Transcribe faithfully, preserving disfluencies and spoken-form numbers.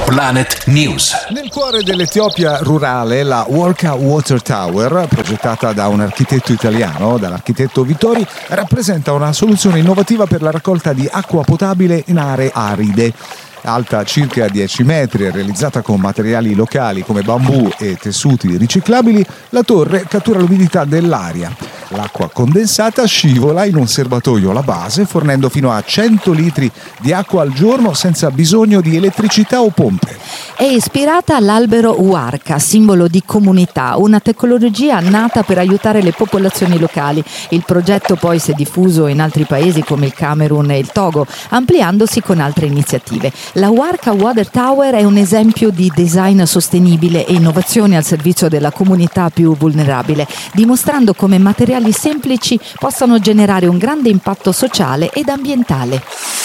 Planet News. Nel cuore dell'Etiopia rurale, la Warka Water Tower, progettata da un architetto italiano, dall'architetto Vittori, rappresenta una soluzione innovativa per la raccolta di acqua potabile in aree aride. Alta circa dieci metri e realizzata con materiali locali come bambù e tessuti riciclabili, la torre cattura l'umidità dell'aria. L'acqua condensata scivola in un serbatoio alla base, fornendo fino a cento litri di acqua al giorno senza bisogno di elettricità o pompe. È ispirata all'albero Warka, simbolo di comunità, una tecnologia nata per aiutare le popolazioni locali. Il progetto poi si è diffuso in altri paesi come il Camerun e il Togo, ampliandosi con altre iniziative. La Warka Water Tower è un esempio di design sostenibile e innovazione al servizio della comunità più vulnerabile, dimostrando come materiali semplici possano generare un grande impatto sociale ed ambientale.